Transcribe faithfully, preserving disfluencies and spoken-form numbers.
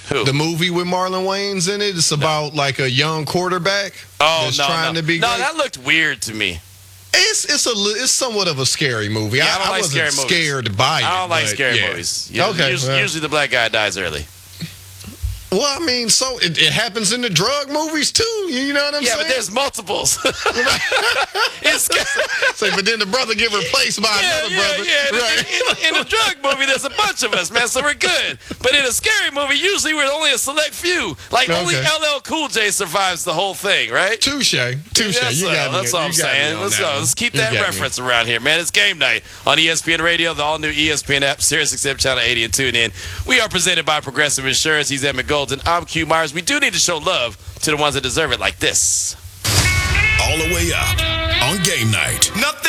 Who? The movie with Marlon Wayans in it. It's about like a young quarterback Oh that's no, trying no, to be no, great. that looked weird to me. It's it's a li- it's somewhat of a scary movie. Yeah, I don't like wasn't scary movies. scared by it. I don't like but scary yeah. movies. You- Okay, Usually, well. usually the black guy dies early. Well, I mean, so it, it happens in the drug movies too. You know what I'm Yeah, saying? but there's multiples. it's Say, but then the brother get replaced by yeah, another yeah, brother. yeah. Right. In, in, in a drug movie, there's a bunch of us, man, so we're good. But in a scary movie, usually we're only a select few. Like only Okay. L L Cool J survives the whole thing, right? Touche, touche. Yes, you sir. got me. That's all I'm You got me saying. on Let's that go. one. Let's keep You that got me. reference around here, man. It's game night on E S P N Radio, the all-new E S P N app, SiriusXM Channel eighty, and tune in. We are presented by Progressive Insurance. He's Emmett Golden. I'm Q Myers. We do need to show love to the ones that deserve it, like this. All the way up on game night. Nothing.